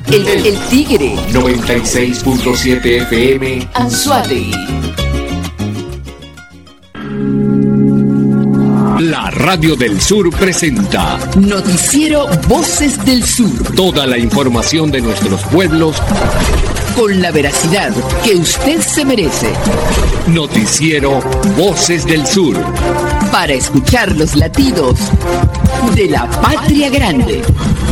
El Tigre. 96.7 FM. Anzoátegui. La Radio del Sur presenta Noticiero Voces del Sur. toda la información de nuestros pueblos. Con la veracidad que usted se merece. Noticiero Voces del Sur. Para escuchar los latidos de la patria grande.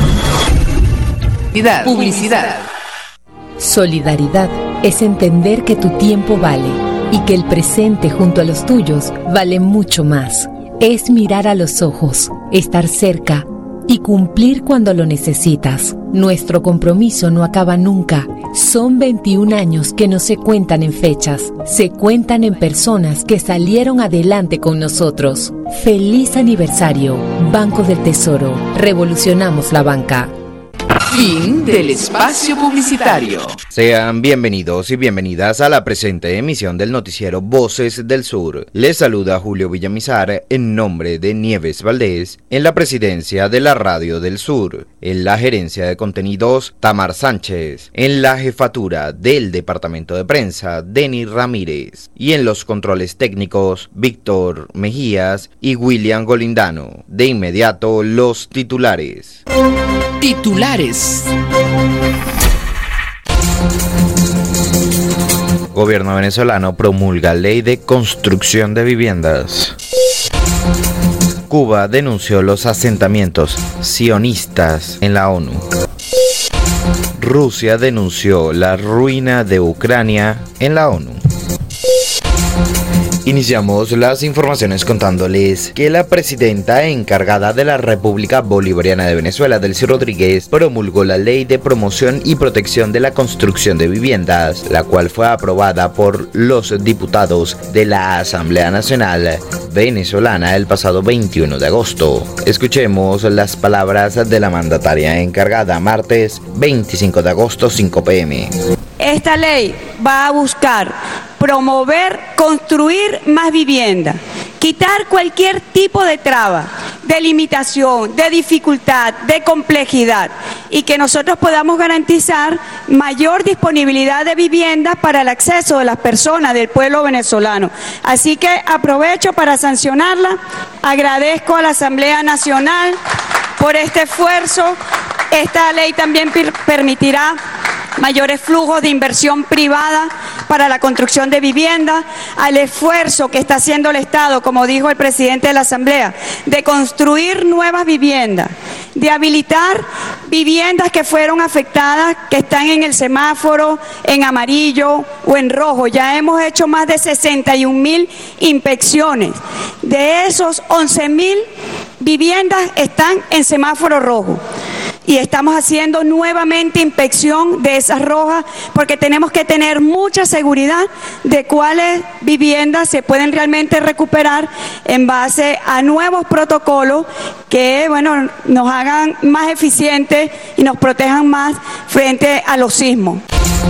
Publicidad. Solidaridad es entender que tu tiempo vale y que el presente junto a los tuyos vale mucho más. Es mirar a los ojos, estar cerca y cumplir cuando lo necesitas. Nuestro compromiso no acaba nunca. Son 21 años que no se cuentan en fechas, se cuentan en personas que salieron adelante con nosotros. ¡Feliz aniversario! Banco del Tesoro. Revolucionamos la banca. Fin del espacio publicitario. Sean bienvenidos y bienvenidas a la presente emisión del noticiero Voces del Sur. Les saluda Julio Villamizar en nombre de Nieves Valdés en la presidencia de la Radio del Sur, en la gerencia de contenidos Tamar Sánchez, en la jefatura del departamento de prensa Denis Ramírez y en los controles técnicos Víctor Mejías y William Golindano. De inmediato los titulares. Gobierno venezolano promulga ley de construcción de viviendas. Cuba denunció los asentamientos sionistas en la ONU. Rusia denunció la ruina de Ucrania en la ONU. Iniciamos las informaciones contándoles que la presidenta encargada de la República Bolivariana de Venezuela, Delcy Rodríguez, promulgó la Ley de Promoción y Protección de la Construcción de Viviendas, la cual fue aprobada por los diputados de la Asamblea Nacional Venezolana el pasado 21 de agosto. Escuchemos las palabras de la mandataria encargada, martes 25 de agosto, 5 p.m. Esta ley va a buscar promover, construir más vivienda, quitar cualquier tipo de traba, de limitación, de dificultad, de complejidad y que nosotros podamos garantizar mayor disponibilidad de viviendas para el acceso de las personas del pueblo venezolano. Así que aprovecho para sancionarla, agradezco a la Asamblea Nacional por este esfuerzo. Esta ley también permitirá mayores flujos de inversión privada para la construcción de vivienda, al esfuerzo que está haciendo el Estado, como dijo el presidente de la Asamblea, de construir nuevas viviendas, de habilitar viviendas que fueron afectadas, que están en el semáforo, en amarillo o en rojo. Ya hemos hecho más de 61.000 inspecciones. De esos, 11.000 viviendas están en semáforo rojo. Y estamos haciendo nuevamente inspección de esas rojas porque tenemos que tener mucha seguridad de cuáles viviendas se pueden realmente recuperar en base a nuevos protocolos que, nos hagan más eficientes y nos protejan más frente a los sismos.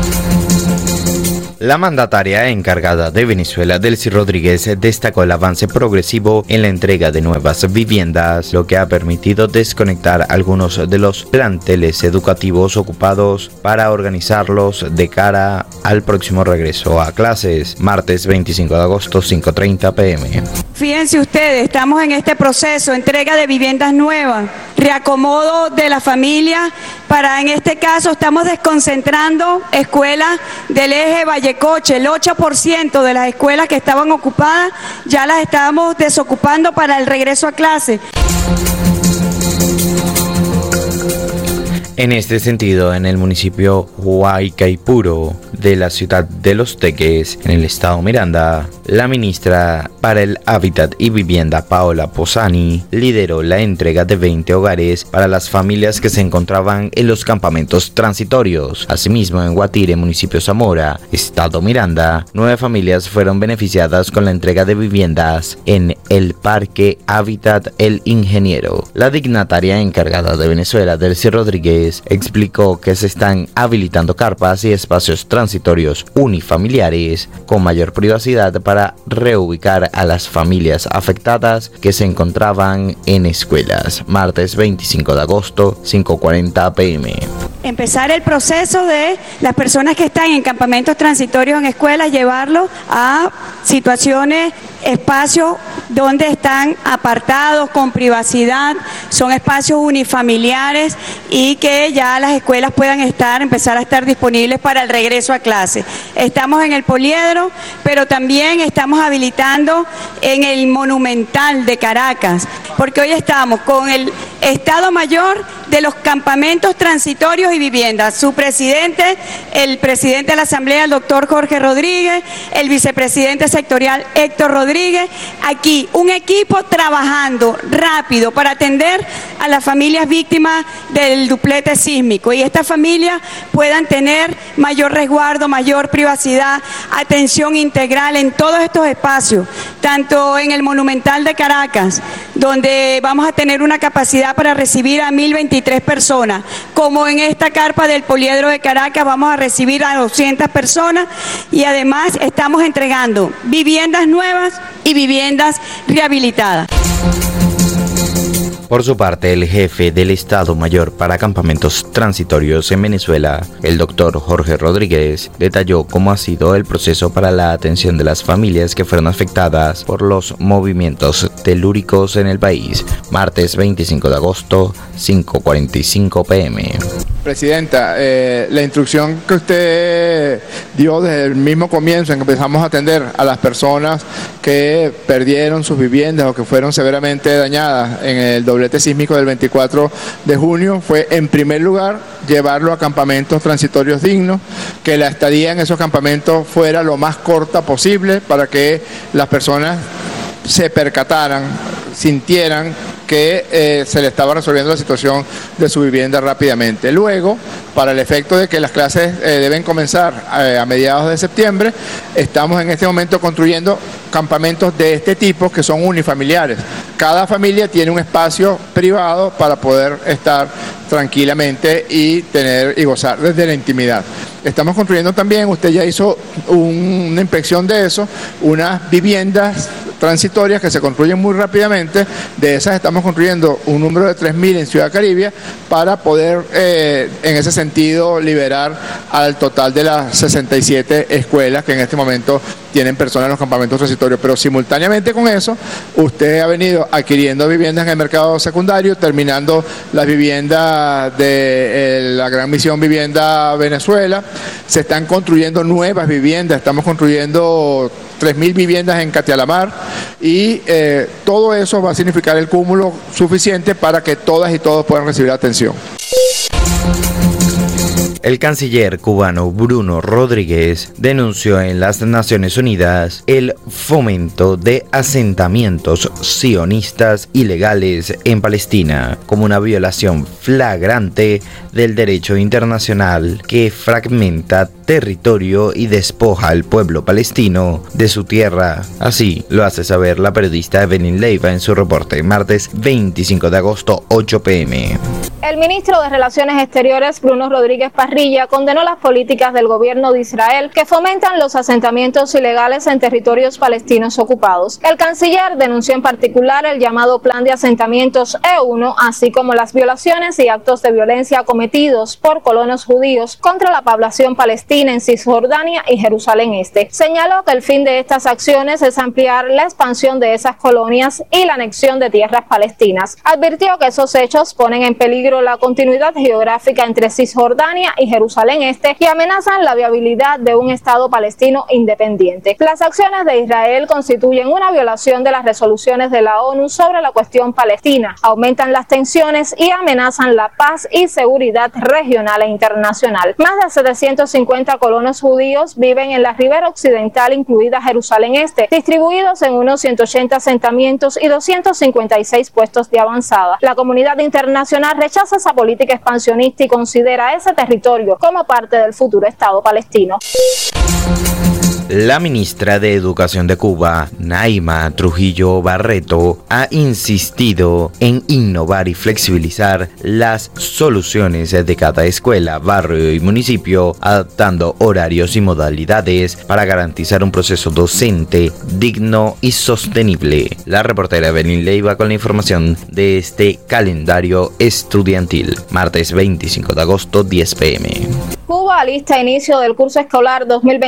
La mandataria encargada de Venezuela, Delcy Rodríguez, destacó el avance progresivo en la entrega de nuevas viviendas, lo que ha permitido desconectar algunos de los planteles educativos ocupados para organizarlos de cara al próximo regreso a clases, martes 25 de agosto, 5:30 p.m. Fíjense ustedes, estamos en este proceso, entrega de viviendas nuevas, reacomodo de la familia, en este caso estamos desconcentrando escuelas del eje Vallecoche, el 8% de las escuelas que estaban ocupadas ya las estamos desocupando para el regreso a clase. En este sentido, en el municipio Huaycaipuro de la ciudad de Los Teques, en el estado Miranda, la ministra para el Hábitat y Vivienda, Paola Posani, lideró la entrega de 20 hogares para las familias que se encontraban en los campamentos transitorios. Asimismo, en Guatire, municipio Zamora, estado Miranda, 9 familias fueron beneficiadas con la entrega de viviendas en el Parque Hábitat El Ingeniero. La dignataria encargada de Venezuela, Delcy Rodríguez, explicó que se están habilitando carpas y espacios transitorios unifamiliares con mayor privacidad para reubicar a las familias afectadas que se encontraban en escuelas. Martes 25 de agosto, 5:40 p.m. empezar el proceso de las personas que están en campamentos transitorios en escuelas, llevarlos a situaciones, espacios donde están apartados, con privacidad, son espacios unifamiliares y que ya las escuelas puedan empezar a estar disponibles para el regreso a clase. Estamos en el Poliedro, pero también estamos habilitando en el Monumental de Caracas, porque hoy estamos con el Estado Mayor de los campamentos transitorios y viviendas. Su presidente, el presidente de la Asamblea, el doctor Jorge Rodríguez, el vicepresidente sectorial Héctor Rodríguez. Aquí un equipo trabajando rápido para atender a las familias víctimas del duplete sísmico y estas familias puedan tener mayor resguardo, mayor privacidad, atención integral en todos estos espacios, tanto en el Monumental de Caracas, donde vamos a tener una capacidad para recibir a 1.023 personas, como en esta carpa del Poliedro de Caracas vamos a recibir a 200 personas y además estamos entregando viviendas nuevas y viviendas rehabilitadas. Por su parte, el jefe del Estado Mayor para Campamentos Transitorios en Venezuela, el doctor Jorge Rodríguez, detalló cómo ha sido el proceso para la atención de las familias que fueron afectadas por los movimientos telúricos en el país. Martes 25 de agosto, 5:45 p.m. Presidenta, la instrucción que usted dio desde el mismo comienzo en que empezamos a atender a las personas que perdieron sus viviendas o que fueron severamente dañadas en el doblete sísmico del 24 de junio fue, en primer lugar, llevarlo a campamentos transitorios dignos, que la estadía en esos campamentos fuera lo más corta posible para que las personas se percataran, sintieran que se le estaba resolviendo la situación de su vivienda rápidamente. Luego, para el efecto de que las clases deben comenzar a mediados de septiembre, estamos en este momento construyendo campamentos de este tipo que son unifamiliares. Cada familia tiene un espacio privado para poder estar tranquilamente y tener y gozar desde la intimidad. Estamos construyendo también, usted ya hizo una inspección de eso, unas viviendas transitorias que se construyen muy rápidamente. De esas estamos construyendo un número de 3.000 en Ciudad Caribia para poder en ese sentido liberar al total de las 67 escuelas que en este momento tienen personas en los campamentos transitorios. Pero simultáneamente con eso, usted ha venido adquiriendo viviendas en el mercado secundario, terminando las viviendas de la Gran Misión Vivienda Venezuela. Se están construyendo nuevas viviendas, estamos construyendo 3.000 viviendas en Catialamar y todo eso va a significar el cúmulo suficiente para que todas y todos puedan recibir atención. El canciller cubano Bruno Rodríguez denunció en las Naciones Unidas el fomento de asentamientos sionistas ilegales en Palestina como una violación flagrante del derecho internacional que fragmenta territorio y despoja al pueblo palestino de su tierra. Así lo hace saber la periodista Evelyn Leiva en su reporte martes 25 de agosto, 8 p.m. El ministro de Relaciones Exteriores, Bruno Rodríguez Parrilla, condenó las políticas del gobierno de Israel que fomentan los asentamientos ilegales en territorios palestinos ocupados. El canciller denunció en particular el llamado Plan de Asentamientos E1, así como las violaciones y actos de violencia cometidos por colonos judíos contra la población palestina en Cisjordania y Jerusalén Este. Señaló que el fin de estas acciones es ampliar la expansión de esas colonias y la anexión de tierras palestinas. Advirtió que esos hechos ponen en peligro la continuidad geográfica entre Cisjordania y Jerusalén Este y amenazan la viabilidad de un Estado palestino independiente. Las acciones de Israel constituyen una violación de las resoluciones de la ONU sobre la cuestión palestina, aumentan las tensiones y amenazan la paz y seguridad regional e internacional. Más de 750 colonos judíos viven en la ribera occidental, incluida Jerusalén Este, distribuidos en unos 180 asentamientos y 256 puestos de avanzada. La comunidad internacional rechaza esa política expansionista y considera ese territorio como parte del futuro Estado palestino. La ministra de Educación de Cuba, Naima Trujillo Barreto, ha insistido en innovar y flexibilizar las soluciones de cada escuela, barrio y municipio, adaptando horarios y modalidades para garantizar un proceso docente digno y sostenible. La reportera Evelyn Leiva con la información de este calendario estudiantil. Martes 25 de agosto, 10 p.m. Cuba alista inicio del curso escolar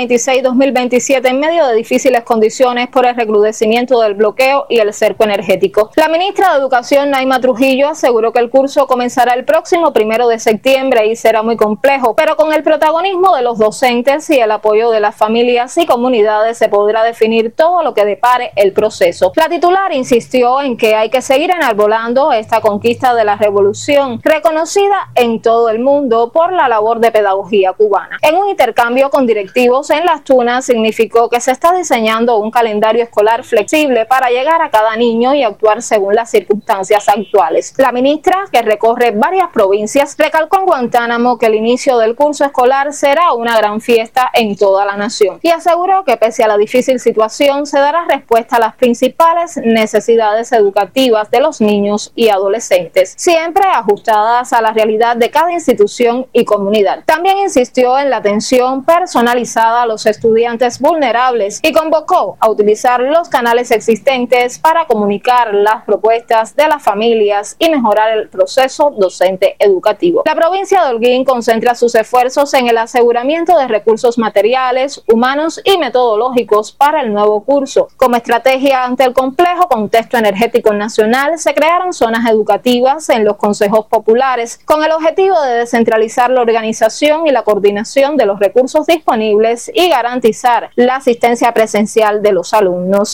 2026-2027 en medio de difíciles condiciones por el recrudecimiento del bloqueo y el cerco energético. La ministra de Educación, Naima Trujillo, aseguró que el curso comenzará el próximo 1 de septiembre y será muy complejo, pero con el protagonismo de los docentes y el apoyo de las familias y comunidades se podrá definir todo lo que depare el proceso. La titular insistió en que hay que seguir enarbolando esta conquista de la revolución, reconocida en todo el mundo por la labor de pedagogía cubana. En un intercambio con directivos en Las Tunas, significó que se está diseñando un calendario escolar flexible para llegar a cada niño y actuar según las circunstancias actuales. La ministra, que recorre varias provincias, recalcó en Guantánamo que el inicio del curso escolar será una gran fiesta en toda la nación y aseguró que pese a la difícil situación se dará respuesta a las principales necesidades educativas de los niños y adolescentes, siempre ajustadas a la realidad de cada institución y comunidad. También insistió en la atención personalizada a los estudiantes vulnerables y convocó a utilizar los canales existentes para comunicar las propuestas de las familias y mejorar el proceso docente educativo. La provincia de Holguín concentra sus esfuerzos en el aseguramiento de recursos materiales, humanos y metodológicos para el nuevo curso. Como estrategia ante el complejo contexto energético nacional, se crearon zonas educativas en los consejos populares con el objetivo de descentralizar la organización y la coordinación de los recursos disponibles y garantizar la asistencia presencial de los alumnos.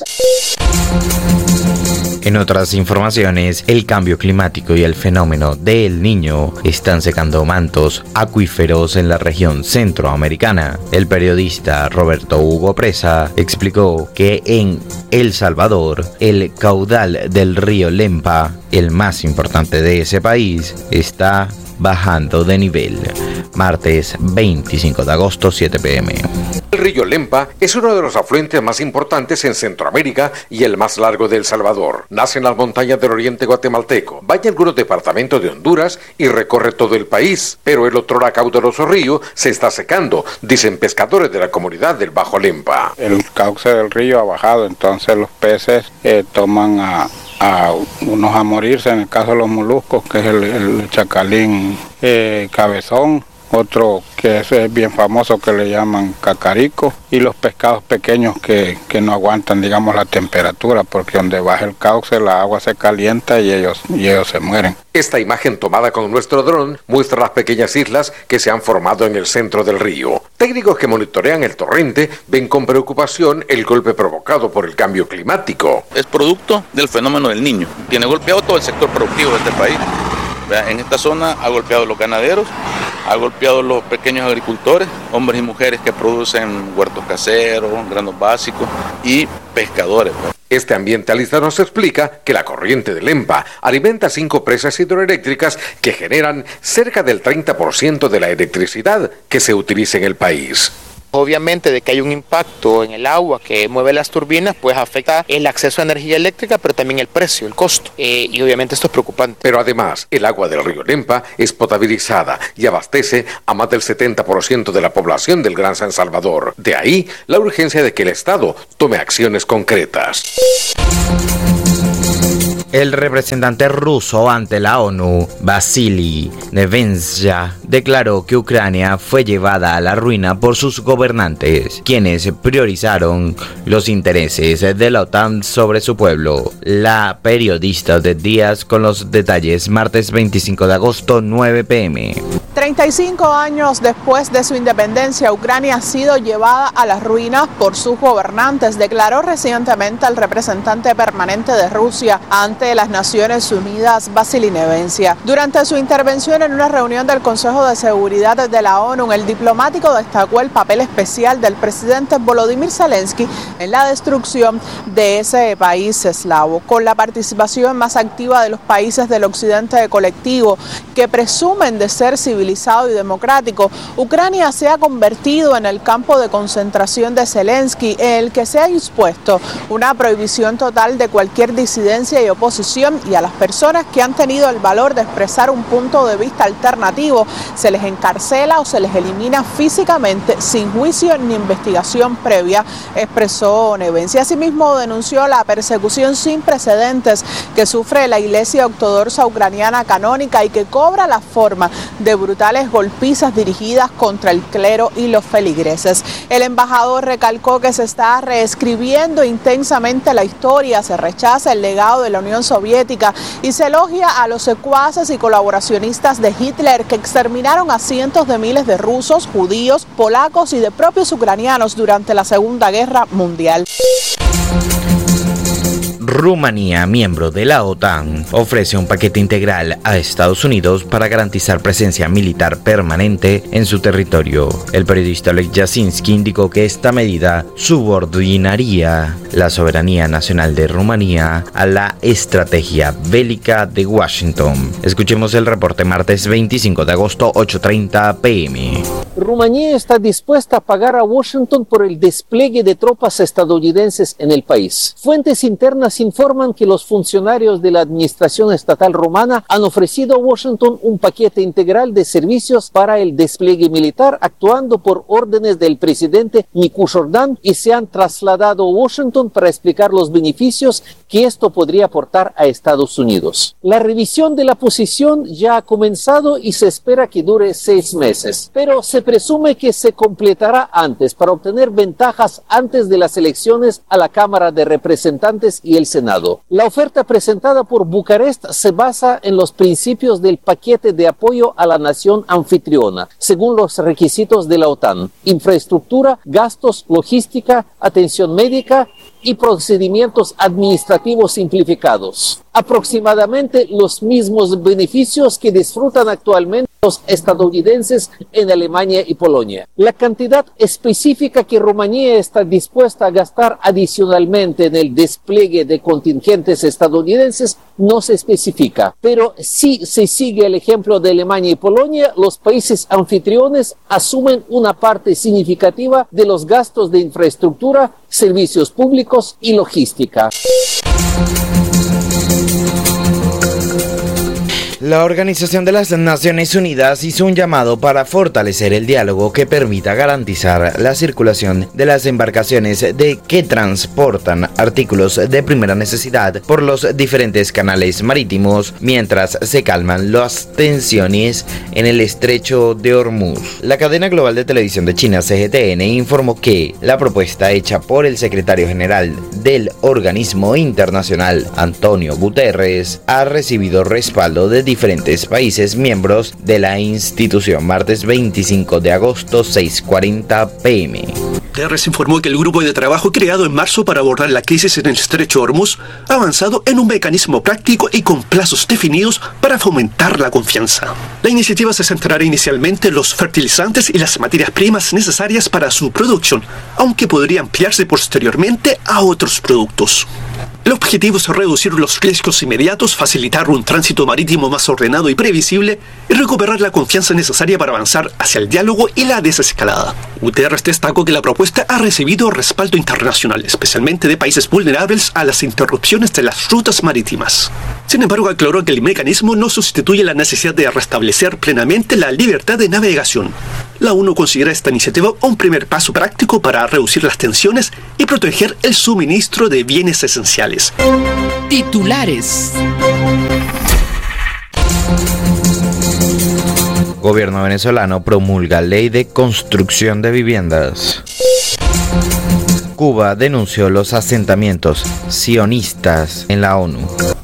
En otras informaciones, el cambio climático y el fenómeno del Niño están secando mantos acuíferos en la región centroamericana. El periodista Roberto Hugo Presa explicó que en El Salvador, el caudal del río Lempa, el más importante de ese país, está bajando de nivel. Martes 25 de agosto, 7 p.m. El río Lempa es uno de los afluentes más importantes en Centroamérica y el más largo de El Salvador. Nace en las montañas del oriente guatemalteco, baña algunos departamentos de Honduras y recorre todo el país. Pero el otrora caudaloso río se está secando, dicen pescadores de la comunidad del Bajo Lempa. El cauce del río ha bajado, entonces los peces toman a unos a morirse, en el caso de los moluscos, que es el chacalín cabezón, otro que es bien famoso que le llaman cacarico, y los pescados pequeños que no aguantan, digamos, la temperatura, porque donde baja el cauce la agua se calienta y ellos se mueren. Esta imagen tomada con nuestro dron muestra las pequeñas islas que se han formado en el centro del río. Técnicos que monitorean el torrente ven con preocupación el golpe provocado por el cambio climático. Es producto del fenómeno del Niño. Tiene golpeado todo el sector productivo de este país. En esta zona ha golpeado a los ganaderos, ha golpeado a los pequeños agricultores, hombres y mujeres que producen huertos caseros, granos básicos y pescadores. Este ambientalista nos explica que la corriente de Lempa alimenta 5 presas hidroeléctricas que generan cerca del 30% de la electricidad que se utiliza en el país. Obviamente de que hay un impacto en el agua que mueve las turbinas, pues afecta el acceso a energía eléctrica, pero también el precio, el costo. Y obviamente esto es preocupante. Pero además, el agua del río Lempa es potabilizada y abastece a más del 70% de la población del Gran San Salvador. De ahí la urgencia de que el Estado tome acciones concretas. El representante ruso ante la ONU, Vasily Nevensia, declaró que Ucrania fue llevada a la ruina por sus gobernantes, quienes priorizaron los intereses de la OTAN sobre su pueblo. La periodista de Díaz con los detalles, martes 25 de agosto, 9 p.m. 35 años después de su independencia, Ucrania ha sido llevada a las ruinas por sus gobernantes, declaró recientemente el representante permanente de Rusia ante las Naciones Unidas, Vasily Nevensia. Durante su intervención en una reunión del Consejo de Seguridad de la ONU, el diplomático destacó el papel especial del presidente Volodymyr Zelensky en la destrucción de ese país eslavo, con la participación más activa de los países del occidente colectivo que presumen de ser civilizados civilizado y democrático, Ucrania se ha convertido en el campo de concentración de Zelensky, en el que se ha impuesto una prohibición total de cualquier disidencia y oposición, y a las personas que han tenido el valor de expresar un punto de vista alternativo se les encarcela o se les elimina físicamente sin juicio ni investigación previa, expresó Nevensi. Asimismo denunció la persecución sin precedentes que sufre la Iglesia Ortodoxa Ucraniana canónica y que cobra la forma de brutales golpizas dirigidas contra el clero y los feligreses. El embajador recalcó que se está reescribiendo intensamente la historia, se rechaza el legado de la Unión Soviética y se elogia a los secuaces y colaboracionistas de Hitler que exterminaron a cientos de miles de rusos, judíos, polacos y de propios ucranianos durante la Segunda Guerra Mundial. Rumanía, miembro de la OTAN, ofrece un paquete integral a Estados Unidos para garantizar presencia militar permanente en su territorio. El periodista Oleg Jasinski indicó que esta medida subordinaría la soberanía nacional de Rumanía a la estrategia bélica de Washington. Escuchemos el reporte martes 25 de agosto, 8:30 p.m. Rumanía está dispuesta a pagar a Washington por el despliegue de tropas estadounidenses en el país. Fuentes internas informan que los funcionarios de la administración estatal rumana han ofrecido a Washington un paquete integral de servicios para el despliegue militar, actuando por órdenes del presidente Nicu Jordan, y se han trasladado a Washington para explicar los beneficios que esto podría aportar a Estados Unidos. La revisión de la posición ya ha comenzado y se espera que dure 6 meses, pero se presume que se completará antes para obtener ventajas antes de las elecciones a la Cámara de Representantes y el Senado. La oferta presentada por Bucarest se basa en los principios del paquete de apoyo a la nación anfitriona, según los requisitos de la OTAN: infraestructura, gastos, logística, atención médica y procedimientos administrativos simplificados. Aproximadamente los mismos beneficios que disfrutan actualmente los estadounidenses en Alemania y Polonia. La cantidad específica que Rumanía está dispuesta a gastar adicionalmente en el despliegue de contingentes estadounidenses no se especifica, pero si se sigue el ejemplo de Alemania y Polonia, los países anfitriones asumen una parte significativa de los gastos de infraestructura, servicios públicos y logística. La Organización de las Naciones Unidas hizo un llamado para fortalecer el diálogo que permita garantizar la circulación de las embarcaciones que transportan artículos de primera necesidad por los diferentes canales marítimos mientras se calman las tensiones en el estrecho de Hormuz. La cadena global de televisión de China, CGTN, informó que la propuesta hecha por el secretario general del organismo internacional, Antonio Guterres, ha recibido respaldo de diferentes países miembros de la institución. Martes 25 de agosto, 6:40 p.m. Guterres informó que el grupo de trabajo creado en marzo para abordar la crisis en el estrecho Hormuz ha avanzado en un mecanismo práctico y con plazos definidos para fomentar la confianza. La iniciativa se centrará inicialmente en los fertilizantes y las materias primas necesarias para su producción, aunque podría ampliarse posteriormente a otros productos. El objetivo es reducir los riesgos inmediatos, facilitar un tránsito marítimo más ordenado y previsible y recuperar la confianza necesaria para avanzar hacia el diálogo y la desescalada. Guterres destacó que la propuesta ha recibido respaldo internacional, especialmente de países vulnerables a las interrupciones de las rutas marítimas. Sin embargo, aclaró que el mecanismo no sustituye la necesidad de restablecer plenamente la libertad de navegación. La ONU considera esta iniciativa un primer paso práctico para reducir las tensiones y proteger el suministro de bienes esenciales. Titulares. Gobierno venezolano promulga ley de construcción de viviendas. Cuba denunció los asentamientos sionistas en la ONU.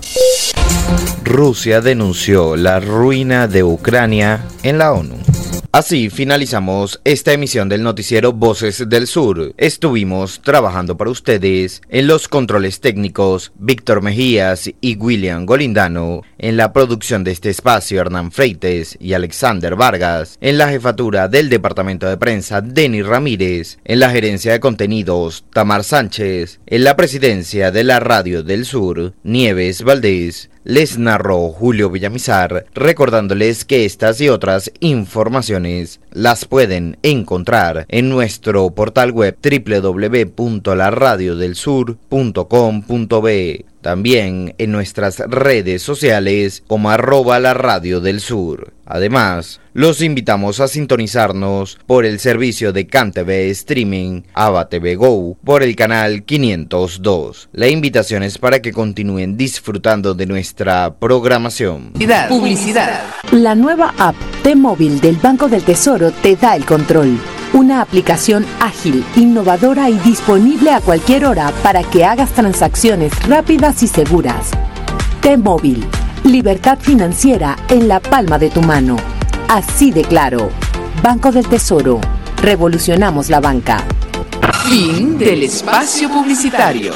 Rusia denunció la ruina de Ucrania en la ONU. Así finalizamos esta emisión del noticiero Voces del Sur. Estuvimos trabajando para ustedes en los controles técnicos Víctor Mejías y William Golindano, en la producción de este espacio Hernán Freites y Alexander Vargas, en la jefatura del departamento de prensa Denis Ramírez, en la gerencia de contenidos Tamar Sánchez, en la presidencia de la Radio del Sur Nieves Valdés. Les narró Julio Villamizar, recordándoles que estas y otras informaciones las pueden encontrar en nuestro portal web www.laradiodelsur.com.be. También en nuestras redes sociales como @laradiodelsur. Además, los invitamos a sintonizarnos por el servicio de CanTV Streaming, Ava TV Go, por el canal 502. La invitación es para que continúen disfrutando de nuestra programación. Publicidad. La nueva app T-Móvil del Banco del Tesoro te da el control. Una aplicación ágil, innovadora y disponible a cualquier hora para que hagas transacciones rápidas y seguras. T-Móvil, libertad financiera en la palma de tu mano. Así de claro. Banco del Tesoro, revolucionamos la banca. Fin del espacio publicitario.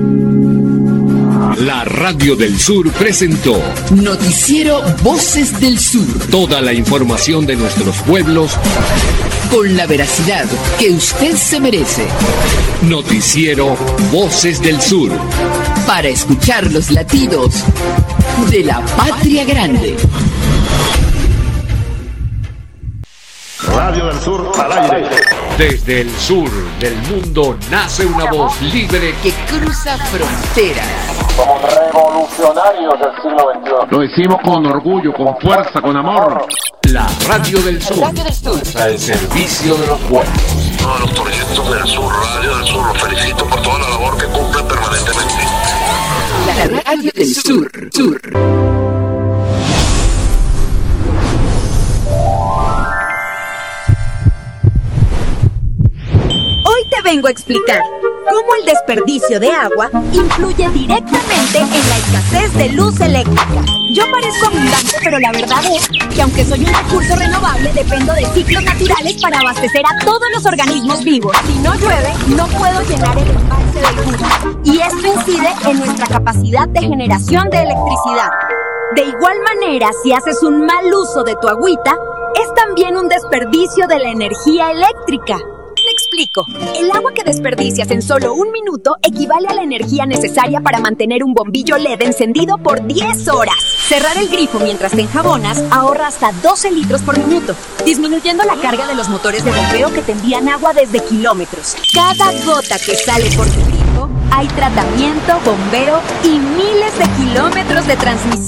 La Radio del Sur presentó Noticiero Voces del Sur. Toda la información de nuestros pueblos con la veracidad que usted se merece. Noticiero Voces del Sur. Para escuchar los latidos de la patria grande. Radio del Sur al aire. Desde el sur del mundo nace una voz libre que cruza fronteras. Somos revolucionarios del siglo XXI. Lo decimos con orgullo, con fuerza, con amor. La Radio del Sur. Radio del Sur. Al servicio de los pueblos. Todos los proyectos del Sur, Radio del Sur, los felicito por toda la labor que cumplen permanentemente. La Radio del Sur. Hoy te vengo a explicar cómo el desperdicio de agua influye directamente en la escasez de luz eléctrica. Yo parezco abundante, pero la verdad es que aunque soy un recurso renovable, dependo de ciclos naturales para abastecer a todos los organismos vivos. Si no llueve, no puedo llenar el embalse del Cuna. Y esto incide en nuestra capacidad de generación de electricidad. De igual manera, si haces un mal uso de tu agüita, es también un desperdicio de la energía eléctrica. Te explico. El agua que desperdicias en solo 1 minuto equivale a la energía necesaria para mantener un bombillo LED encendido por 10 horas. Cerrar el grifo mientras te enjabonas ahorra hasta 12 litros por minuto, disminuyendo la carga de los motores de bombeo que te envían agua desde kilómetros. Cada gota que sale por tu grifo, hay tratamiento, bombeo y miles de kilómetros de transmisión